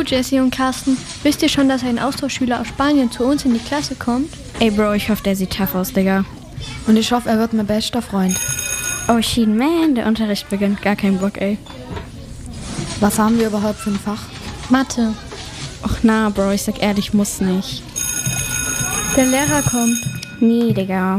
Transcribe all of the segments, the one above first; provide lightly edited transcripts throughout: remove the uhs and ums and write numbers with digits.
Jessie und Carsten. Wisst ihr schon, dass ein Austauschschüler aus Spanien zu uns in die Klasse kommt? Ey Bro, ich hoffe, der sieht tough aus, Digga. Und ich hoffe, er wird mein bester Freund. Oh shit, man, der Unterricht beginnt. Gar kein Bock, ey. Was haben wir überhaupt für ein Fach? Mathe. Och na, Bro, ich sag ehrlich, muss nicht. Der Lehrer kommt. Nee, Digga.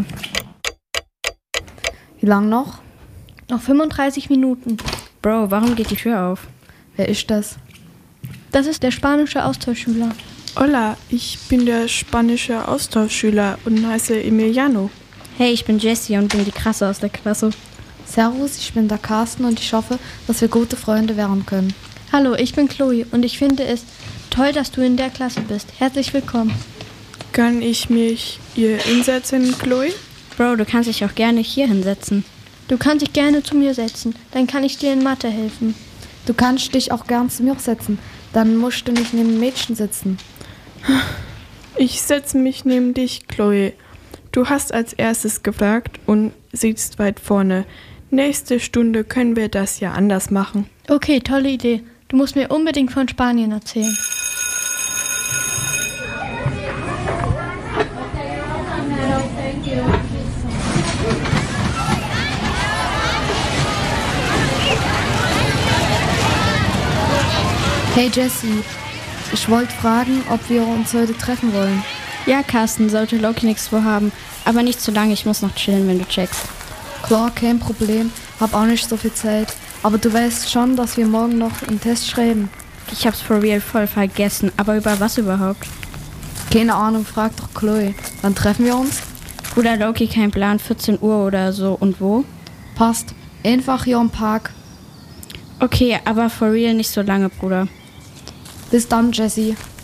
Wie lang noch? Noch 35 Minuten. Bro, warum geht die Tür auf? Wer ist das? Das ist der spanische Austauschschüler. Hola, ich bin der spanische Austauschschüler und heiße Emiliano. Hey, ich bin Jessie und bin die Krasse aus der Klasse. Servus, ich bin der Carsten und ich hoffe, dass wir gute Freunde werden können. Hallo, ich bin Chloe und ich finde es toll, dass du in der Klasse bist. Herzlich willkommen. Kann ich mich hier hinsetzen, Chloe? Bro, du kannst dich auch gerne hier hinsetzen. Du kannst dich gerne zu mir setzen, dann kann ich dir in Mathe helfen. Du kannst dich auch gern zu mir setzen, dann musst du nicht neben dem Mädchen sitzen. Ich setze mich neben dich, Chloe. Du hast als erstes gefragt und sitzt weit vorne. Nächste Stunde können wir das ja anders machen. Okay, tolle Idee. Du musst mir unbedingt von Spanien erzählen. Hey Jessie, ich wollte fragen, ob wir uns heute treffen wollen. Ja, Carsten, sollte Loki nichts vorhaben. Aber nicht zu lange, ich muss noch chillen, wenn du checkst. Klar, kein Problem, hab auch nicht so viel Zeit. Aber du weißt schon, dass wir morgen noch einen Test schreiben. Ich hab's for real voll vergessen. Aber über was überhaupt? Keine Ahnung, frag doch Chloe. Wann treffen wir uns? Bruder Loki, kein Plan, 14 Uhr oder so. Und wo? Passt. Einfach hier im Park. Okay, aber for real nicht so lange, Bruder. Bis dann, Jessie.